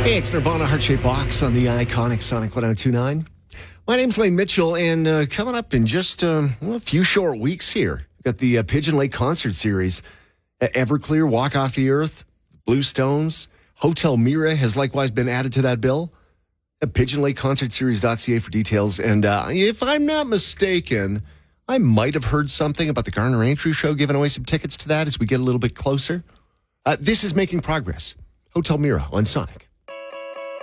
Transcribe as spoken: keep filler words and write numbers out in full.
Hey, it's Nirvana Heart-Shaped Box on the iconic Sonic one oh two point nine. My name's Lane Mitchell, and uh, coming up in just uh, well, a few short weeks here, we've got the uh, Pigeon Lake Concert Series. Uh, Everclear, Walk Off the Earth, Blue Stones, Hotel Mira has likewise been added to that bill. Uh, pigeon lake concert series dot c a for details. And uh, if I'm not mistaken, I might have heard something about the Garner Andrew Show giving away some tickets to that as we get a little bit closer. Uh, this is making progress. Hotel Mira on Sonic.